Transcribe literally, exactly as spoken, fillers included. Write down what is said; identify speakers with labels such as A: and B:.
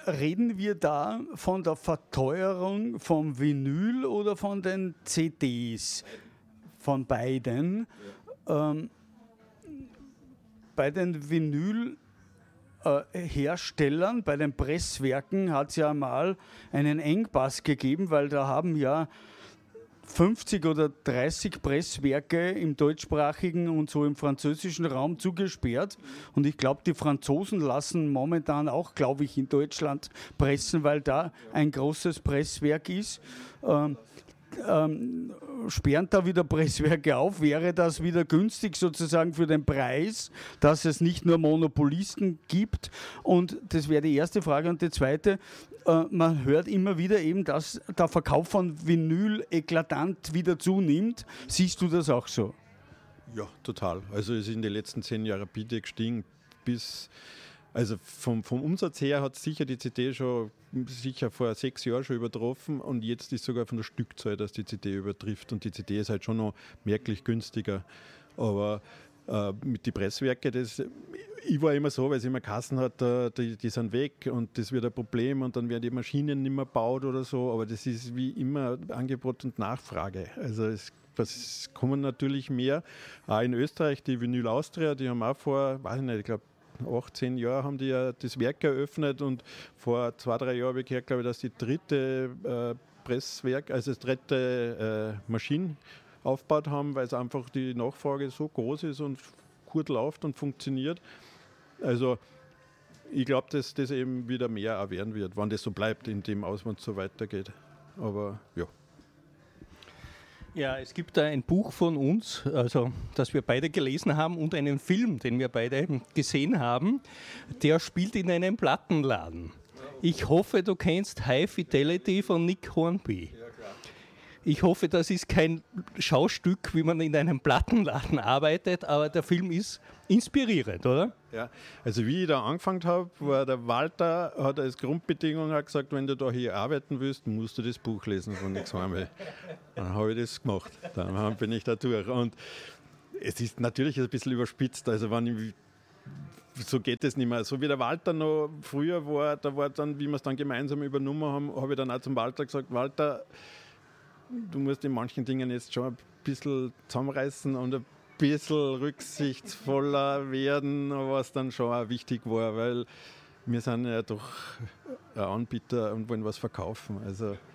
A: reden wir da von der Verteuerung vom Vinyl oder von den C Ds? Von beiden. Ja. Ähm, bei den Vinylherstellern, bei den Presswerken hat es ja mal einen Engpass gegeben, weil da haben ja fünfzig oder dreißig Presswerke im deutschsprachigen und so im französischen Raum zugesperrt. Und ich glaube, die Franzosen lassen momentan auch, glaube ich, in Deutschland pressen, weil da ein großes Presswerk ist. Ähm, ähm, sperren da wieder Presswerke auf? Wäre das wieder günstig sozusagen für den Preis, dass es nicht nur Monopolisten gibt? Und das wäre die erste Frage. Und die zweite, äh, man hört immer wieder eben, dass der Verkauf von Vinyl eklatant wieder zunimmt. Siehst du das auch so?
B: Ja, total. Also es ist in den letzten zehn Jahren rapide gestiegen bis... Also vom, vom Umsatz her hat sicher die C D schon sicher vor sechs Jahren schon übertroffen und jetzt ist sogar von der Stückzahl, dass die C D übertrifft und die C D ist halt schon noch merklich günstiger. Aber äh, mit den Presswerken, das, ich war immer so, weil es immer Kassen hat, äh, die, die sind weg und das wird ein Problem und dann werden die Maschinen nicht mehr gebaut oder so, aber das ist wie immer Angebot und Nachfrage. Also es es kommen natürlich mehr. Auch in Österreich, die Vinyl Austria, die haben auch vor, weiß ich nicht, ich glaube achtzehn Jahre haben die ja das Werk eröffnet und vor zwei, drei Jahren habe ich gehört, glaube ich, dass die dritte äh, Presswerk, also das dritte äh, Maschine aufgebaut haben, weil es einfach die Nachfrage so groß ist und gut läuft und funktioniert. Also ich glaube, dass das eben wieder mehr auch werden wird, wenn das so bleibt, in dem Ausmaß so weitergeht. Aber ja.
C: Ja, es gibt da ein Buch von uns, also das wir beide gelesen haben und einen Film, den wir beide gesehen haben, der spielt in einem Plattenladen. Ich hoffe, du kennst High Fidelity von Nick Hornby. Ich hoffe, das ist kein Schaustück, wie man in einem Plattenladen arbeitet, aber der Film ist inspirierend, oder?
B: Ja, also wie ich da angefangen habe, war der Walter, hat als Grundbedingung hat gesagt, wenn du da hier arbeiten willst, musst du das Buch lesen von Nick Hornby. Dann habe ich das gemacht, dann bin ich da durch. Und es ist natürlich ein bisschen überspitzt, also wenn ich so geht es nicht mehr. So wie der Walter noch früher war, da war dann, wie wir es dann gemeinsam übernommen haben, habe ich dann auch zum Walter gesagt, Walter, du musst in manchen Dingen jetzt schon ein bisschen zusammenreißen und ein bisschen rücksichtsvoller werden, was dann schon auch wichtig war, weil wir sind ja doch ein Anbieter und wollen was verkaufen. Also